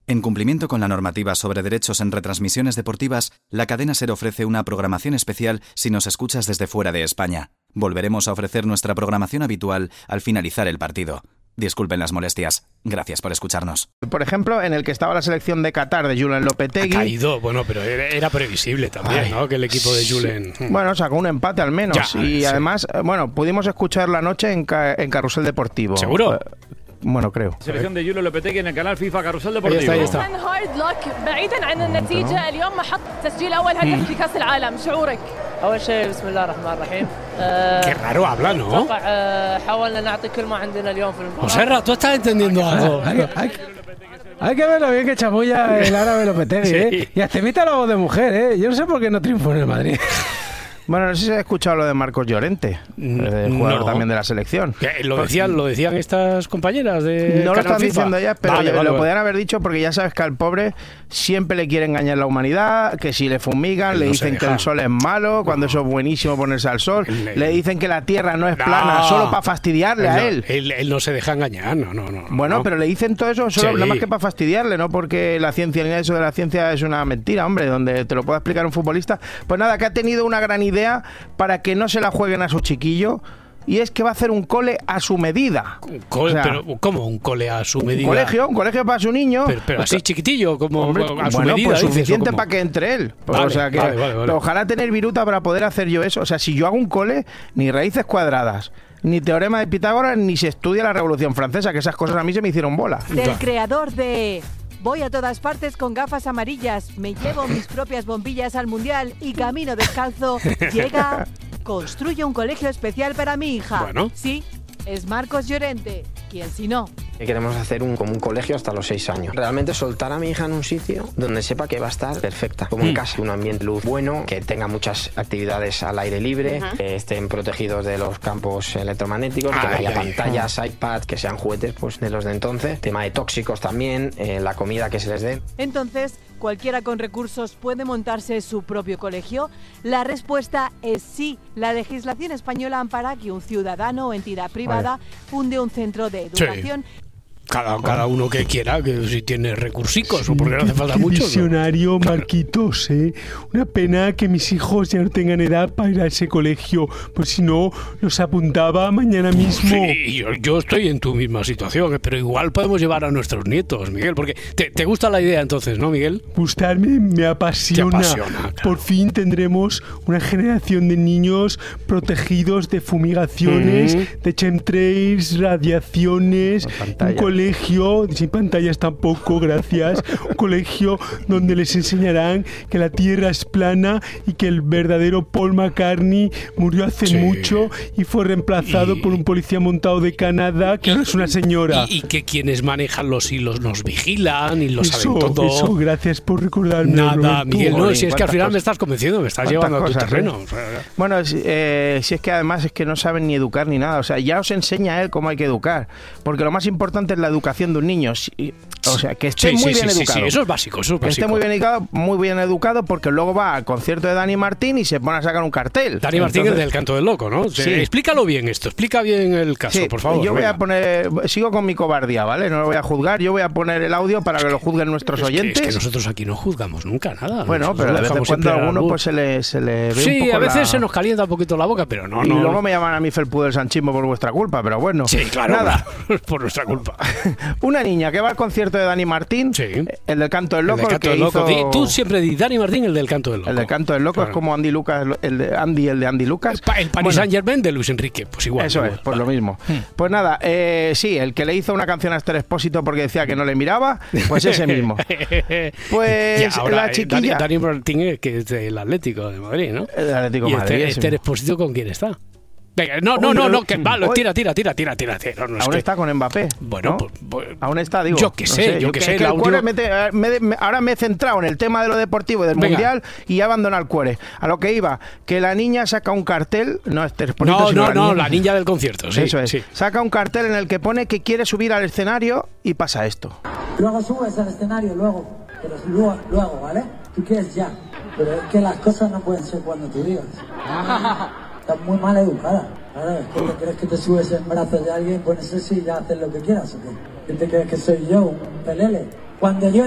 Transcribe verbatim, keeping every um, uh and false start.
En cumplimiento con la normativa sobre derechos en retransmisiones deportivas, la cadena SER ofrece una programación especial si nos escuchas desde fuera de España. Volveremos a ofrecer nuestra programación habitual al finalizar el partido. Disculpen las molestias. Gracias por escucharnos. Por ejemplo, en el que estaba la selección de Qatar de Julen Lopetegui. Ha caído, bueno, pero era, era previsible también, Ay, ¿no? Que el equipo de Julen... Sí. Bueno, sacó un empate al menos. Ya, y sí. además, bueno, pudimos escuchar la noche en, ca en Carrusel Deportivo. ¿Seguro? Eh, Bueno, creo. Selección de Julen Lopetegui en el canal FIFA Carrusel Deportivo. Ahí está, ahí está. Qué raro habla, ¿no? Joserra, tú estás entendiendo algo. Hay, hay, hay que ver lo bien que chamulla el árabe Lopetegui, ¿eh? Sí. Y hasta imita la voz de mujer, ¿eh? Yo no sé por qué no triunfó en el Madrid. Bueno, no sé si has escuchado lo de Marcos Llorente, el jugador no. también de la selección. ¿Lo decían, ¿Lo decían estas compañeras de No Canal lo están FIFA? diciendo ellas, pero vale, lo vale, podían vale. haber dicho porque ya sabes que al pobre siempre le quiere engañar la humanidad, que si le fumigan, él le no dicen que el sol es malo, cuando no. eso es buenísimo ponerse al sol, le, le dicen que la tierra no es no. plana, solo para fastidiarle él a no, él. él. Él no se deja engañar, no, no, no. Bueno, no. pero le dicen todo eso solo sí. nada más que para fastidiarle, no porque la ciencia ni eso de la ciencia es una mentira, hombre, donde te lo pueda explicar un futbolista. Pues nada, que ha tenido una gran idea para que no se la jueguen a su chiquillo, y es que va a hacer un cole a su medida. Cole, o sea, pero ¿cómo un cole a su medida? Un colegio, un colegio para su niño. Pero, pero así chiquitillo, como hombre, a su bueno, medida. Pues dices, suficiente como... para que entre él. Pues, vale, o sea que vale, vale, vale. Ojalá tener viruta para poder hacer yo eso. O sea, si yo hago un cole, ni raíces cuadradas, ni teorema de Pitágoras, ni se estudia la Revolución Francesa, que esas cosas a mí se me hicieron bola. Del creador de... Voy a todas partes con gafas amarillas, me llevo mis propias bombillas al mundial y camino descalzo, llega... Construye un colegio especial para mi hija. Bueno. Sí, es Marcos Llorente. ¿Quién si no? Queremos hacer un, como un colegio hasta los seis años. Realmente soltar a mi hija en un sitio donde sepa que va a estar perfecta. Como mm. en casa, un ambiente luz bueno, que tenga muchas actividades al aire libre, uh-huh. que estén protegidos de los campos electromagnéticos, ay, que haya ay, pantallas, ay. iPads, que sean juguetes pues de los de entonces. Tema de tóxicos también, eh, la comida que se les dé. Entonces, ¿cualquiera con recursos puede montarse su propio colegio? La respuesta es sí. La legislación española ampara que un ciudadano o entidad privada funde un centro de educación. Sí. Cada, cada uno que quiera, que si tiene recursicos, sí, o porque no hace falta mucho. Visionario, ¿no? Marquitos, ¿eh? Una pena que mis hijos ya no tengan edad para ir a ese colegio, pues si no, los apuntaba mañana mismo. Sí, yo, yo estoy en tu misma situación, pero igual podemos llevar a nuestros nietos, Miguel, porque te, te gusta la idea entonces, ¿no, Miguel? Gustarme me apasiona. Te apasiona, claro. Por fin tendremos una generación de niños protegidos de fumigaciones, mm-hmm. de chemtrails, radiaciones, un colegio sin pantallas tampoco, gracias. Un colegio donde les enseñarán que la Tierra es plana y que el verdadero Paul McCartney murió hace sí. mucho y fue reemplazado y... por un policía montado de Canadá que ahora es una señora. Y, y que quienes manejan los hilos nos vigilan y lo eso, saben todo. Eso, gracias por recordarme. Nada, Roberto. Miguel, no, si es que al final cosas? me estás convenciendo, me estás llevando cosas, a tu terreno. ¿eh? Bueno, eh, si es que además es que no saben ni educar ni nada, o sea, ya os enseña él cómo hay que educar, porque lo más importante es la educación de un niño, o sea, que esté sí, muy sí, bien sí, educado. Sí, sí, eso es básico, eso es que básico. esté muy bien educado, muy bien educado, porque luego va al concierto de Dani Martín y se pone a sacar un cartel. Dani Martín es del Canto del Loco, ¿no? Sí. Explícalo bien esto, explica bien el caso, sí, por favor. Yo voy venga. a poner, sigo con mi cobardía, ¿vale? No lo voy a juzgar, yo voy a poner el audio para que lo juzguen nuestros es oyentes. Que, es que nosotros aquí no juzgamos nunca nada. Bueno, pero de vez en cuando a alguno pues se le, se le ve sí, un poco a veces la... se nos calienta un poquito la boca, pero no, y no. Y luego me llaman a mí felpudo del sanchismo por vuestra culpa, pero bueno. Sí, claro. Nada. Por nuestra culpa. Una niña que va al concierto de Dani Martín, sí. el del Canto del Loco, el, del Canto el que del Loco. hizo... Tú siempre di Dani Martín, el del Canto del Loco. El del Canto del Loco claro. Es como Andy Lucas, el de Andy, el de Andy Lucas. El, pa, el Paris bueno. Saint Germain de Luis Enrique, pues igual. Eso igual, es, pues vale. lo mismo. Hmm. Pues nada, eh, sí, el que le hizo una canción a Esther Expósito porque decía que no le miraba, pues ese mismo. Pues ya, ahora, la chiquilla... Dani, Dani Martín, que es del Atlético de Madrid, ¿no? El Atlético de Madrid. ¿Y Esther Expósito con quién está? Venga, no, no, no, no, que malo, tira, tira, tira, tira, tira, tira. No, aún que... está con Mbappé. Bueno, ¿no? pues, pues, aún está, digo. Yo que sé, no sé yo que, que sé. Que la el última... me te, me, me, ahora me he centrado en el tema de lo deportivo y del Venga. mundial y he abandonado el cuore. A lo que iba, que la niña saca un cartel, no este Expósito, no, sino no, la no, niña. la niña del concierto, sí. Eso es. Sí. Saca un cartel en el que pone que quiere subir al escenario y pasa esto. Luego subes al escenario, luego, pero luego, luego, ¿vale? Tú quieres ya, pero es que las cosas no pueden ser cuando tú digas. Estás muy mal educada. Claro, es que te crees que te subes en brazos de alguien, pones eso y ya haces lo que quieras, ¿o qué? ¿Qué te crees que soy yo, un pelele? Cuando yo